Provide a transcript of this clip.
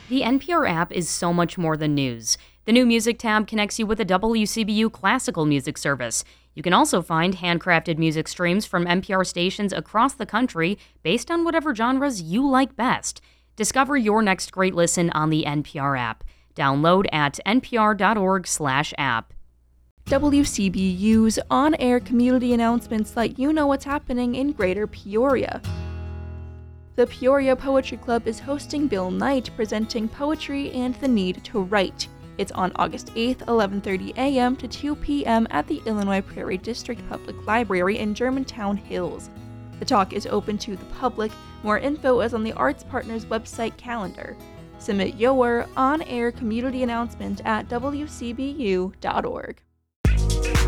The NPR app is so much more than news. The new music tab connects you with a WCBU classical music service. You can also find handcrafted music streams from NPR stations across the country based on whatever genres you like best. Discover your next great listen on the NPR app. Download at npr.org/app. WCBU's on-air community announcements let you know what's happening in Greater Peoria. The Peoria Poetry Club is hosting Bill Knight presenting Poetry and the Need to Write. It's on August 8th, 11:30 a.m. to 2 p.m. at the Illinois Prairie District Public Library in Germantown Hills. The talk is open to the public. More info is on the Arts Partners website calendar. Submit your on-air community announcement at wcbu.org.